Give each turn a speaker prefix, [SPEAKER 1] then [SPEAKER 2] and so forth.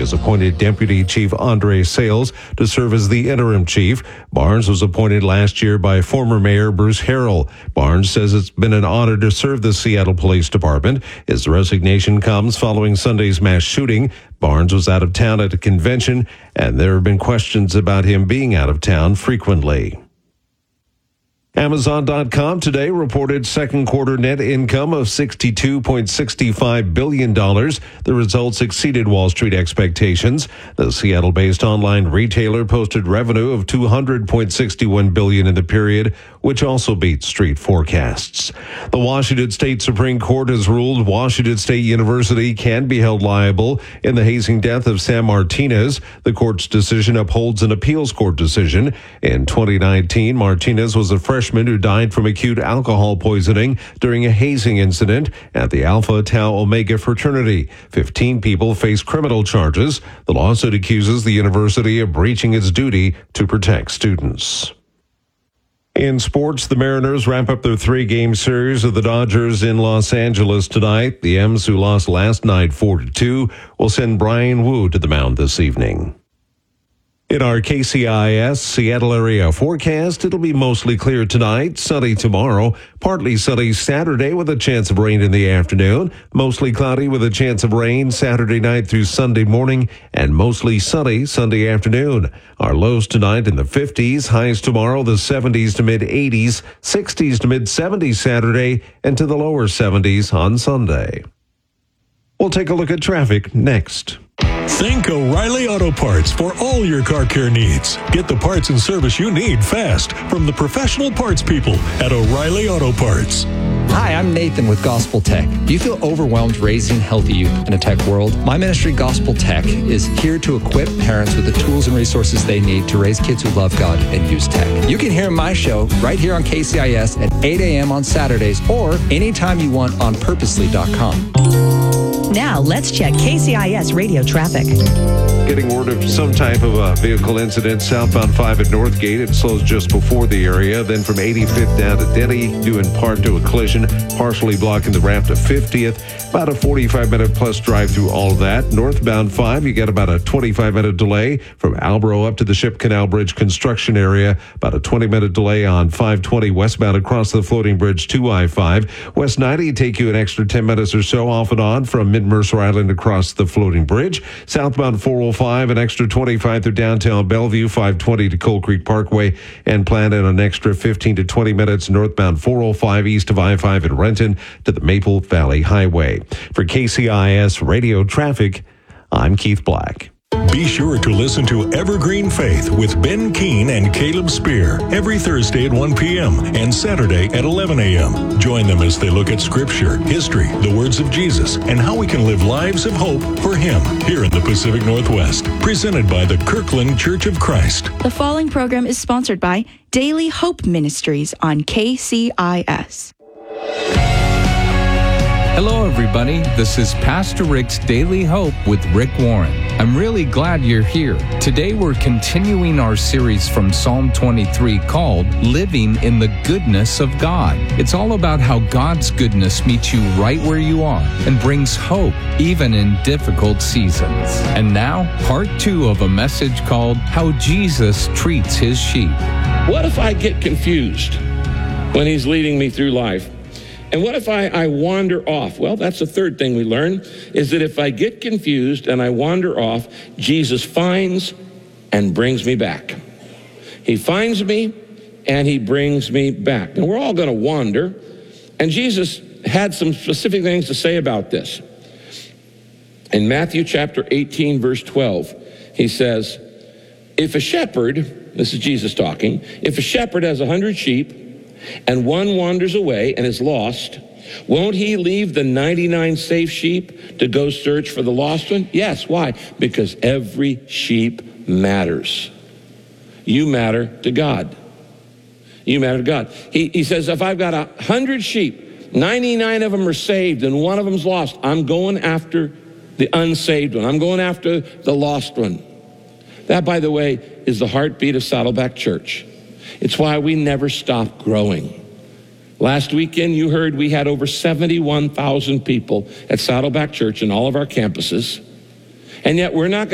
[SPEAKER 1] has appointed Deputy Chief Andre Sales to serve as the interim chief. Barnes was appointed last year by former Mayor Bruce Harrell. Barnes says it's been an honor to serve the Seattle Police Department. His resignation comes following Sunday's mass shooting. Barnes was out of town at a convention, and there have been questions about him being out of town frequently. Amazon.com today reported second quarter net income of $62.65 billion. The results exceeded Wall Street expectations. The Seattle-based online retailer posted revenue of $200.61 billion in the period, which also beat Street forecasts. The Washington State Supreme Court has ruled Washington State University can be held liable in the hazing death of Sam Martinez. The court's decision upholds an appeals court decision. In 2019, Martinez was a freshman who died from acute alcohol poisoning during a hazing incident at the Alpha Tau Omega fraternity. 15 people face criminal charges. The lawsuit accuses the university of breaching its duty to protect students. In sports, the Mariners wrap up their three-game series of the Dodgers in Los Angeles tonight. The M's, who lost last night 4-2, will send Brian Wu to the mound this evening. In our KCIS Seattle area forecast, it'll be mostly clear tonight, sunny tomorrow, partly sunny Saturday with a chance of rain in the afternoon, mostly cloudy with a chance of rain Saturday night through Sunday morning, and mostly sunny Sunday afternoon. Our lows tonight in the 50s, highs tomorrow the 70s to mid-80s, 60s to mid-70s Saturday, and to the lower 70s on Sunday. We'll take a look at traffic next.
[SPEAKER 2] Think O'Reilly Auto Parts for all your car care needs. Get the parts and service you need fast from the professional parts people at O'Reilly Auto Parts.
[SPEAKER 3] Hi, I'm Nathan with Gospel Tech. Do you feel overwhelmed raising healthy youth in a tech world? My ministry, Gospel Tech, is here to equip parents with the tools and resources they need to raise kids who love God and use tech. You can hear my show right here on KCIS at 8 a.m. on Saturdays or anytime you want on purposely.com.
[SPEAKER 4] Now, let's check KCIS radio traffic.
[SPEAKER 1] Getting word of some type of a vehicle incident southbound 5 at Northgate. It slows just before the area. Then from 85th down to Denny, due in part to a collision, partially blocking the ramp to 50th. About a 45-minute plus drive through all of that. Northbound 5, you get about a 25-minute delay from Albro up to the Ship Canal Bridge construction area. About a 20-minute delay on 520 westbound across the floating bridge to I-5. West 90 take you an extra 10 minutes or so off and on from Mid-Mercer Island across the floating bridge. Southbound 405, an extra 25 through downtown Bellevue, 520 to Coal Creek Parkway, and plan in an extra 15 to 20 minutes northbound 405 east of I-5 in Renton to the Maple Valley Highway. For KCIS Radio Traffic, I'm Keith Black.
[SPEAKER 2] Be sure to listen to Evergreen Faith with Ben Keene and Caleb Spear every Thursday at 1 p.m. and Saturday at 11 a.m. Join them as they look at Scripture, history, the words of Jesus, and how we can live lives of hope for Him here in the Pacific Northwest. Presented by the Kirkland Church of Christ.
[SPEAKER 5] The following program is sponsored by Daily Hope Ministries on KCIS.
[SPEAKER 6] Hello, everybody. This is Pastor Rick's Daily Hope with Rick Warren. I'm really glad you're here. Today, we're continuing our series from Psalm 23 called Living in the Goodness of God. It's all about how God's goodness meets you right where you are and brings hope even in difficult seasons. And now, part 2 of a message called How Jesus Treats His Sheep.
[SPEAKER 7] What if I get confused when He's leading me through life? And what if I wander off? Well, that's the third thing we learn, is that if I get confused and I wander off, Jesus finds and brings me back. He finds me and He brings me back. And we're all going to wander. And Jesus had some specific things to say about this. In Matthew chapter 18, verse 12, He says, if a shepherd, this is Jesus talking, if a shepherd has 100 sheep, and one wanders away and is lost, won't he leave the 99 safe sheep to go search for the lost one? Yes. Why? Because every sheep matters. You matter to God. You matter to God. He says, if I've got 100 sheep, 99 of them are saved and one of them's lost, I'm going after the unsaved one. I'm going after the lost one. That, by the way, is the heartbeat of Saddleback Church. It's why we never stop growing. Last weekend, you heard we had over 71,000 people at Saddleback Church in all of our campuses. And yet we're not going